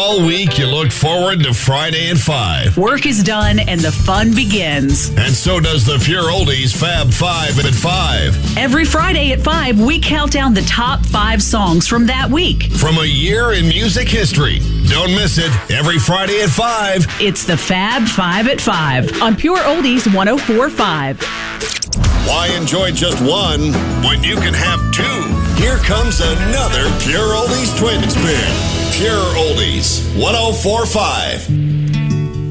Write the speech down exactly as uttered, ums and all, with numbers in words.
All week, you look forward to Friday at five. Work is done and the fun begins. And so does the Pure Oldies Fab Five at five. Every Friday at five, we count down the top five songs from that week. From a year in music history. Don't miss it. Every Friday at five. It's the Fab Five at five on Pure Oldies one oh four point five. Why enjoy just one when you can have two? Here comes another Pure Oldies Twin Spin. Pure Oldies one oh four point five.